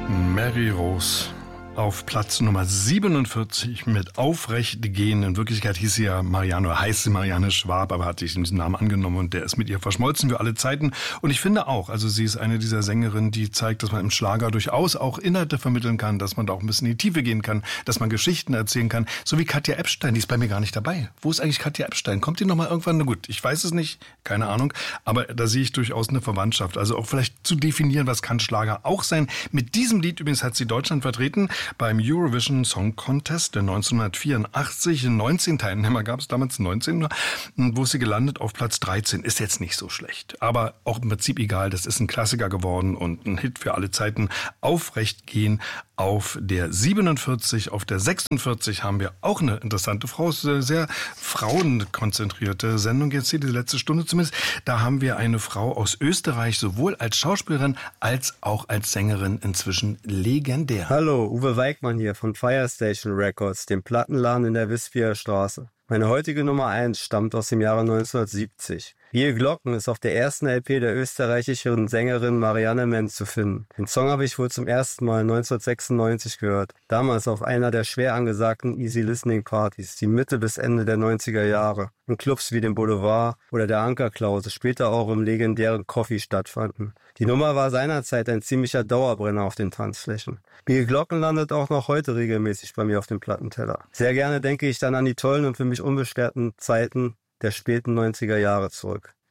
Mary Rose auf Platz Nummer 47 mit Aufrecht gehen. In Wirklichkeit hieß sie ja Marianne, oder heißt sie Marianne Schwab, aber hat sich diesen Namen angenommen und der ist mit ihr verschmolzen für alle Zeiten. Und ich finde auch, also sie ist eine dieser Sängerinnen, die zeigt, dass man im Schlager durchaus auch Inhalte vermitteln kann, dass man da auch ein bisschen in die Tiefe gehen kann, dass man Geschichten erzählen kann. So wie Katja Ebstein, die ist bei mir gar nicht dabei. Wo ist eigentlich Katja Ebstein? Kommt die nochmal irgendwann? Na gut, ich weiß es nicht, keine Ahnung, aber da sehe ich durchaus eine Verwandtschaft. Also auch vielleicht zu definieren, was kann Schlager auch sein. Mit diesem Lied übrigens hat sie Deutschland vertreten beim Eurovision Song Contest 1984. 19 Teilnehmer gab es damals, 19 nur, wo sie gelandet auf Platz 13. Ist jetzt nicht so schlecht, aber auch im Prinzip egal. Das ist ein Klassiker geworden und ein Hit für alle Zeiten. Aufrecht gehen auf der 47, auf der 46 haben wir auch eine interessante Frau, sehr frauenkonzentrierte Sendung jetzt hier, die letzte Stunde zumindest. Da haben wir eine Frau aus Österreich, sowohl als Schauspielerin als auch als Sängerin, inzwischen legendär. Hallo, Uwe Weigmann hier von Firestation Records, dem Plattenladen in der Wispia Straße. Meine heutige Nummer 1 stammt aus dem Jahre 1970. Wir Glocken ist auf der ersten LP der österreichischen Sängerin Marianne Menz zu finden. Den Song habe ich wohl zum ersten Mal 1996 gehört. Damals auf einer der schwer angesagten Easy Listening Partys, die Mitte bis Ende der 90er Jahre in Clubs wie dem Boulevard oder der Ankerklause, später auch im legendären Coffee stattfanden. Die Nummer war seinerzeit ein ziemlicher Dauerbrenner auf den Tanzflächen. Wir Glocken landet auch noch heute regelmäßig bei mir auf dem Plattenteller. Sehr gerne denke ich dann an die tollen und für mich unbeschwerten Zeiten der späten 90er Jahre zurück.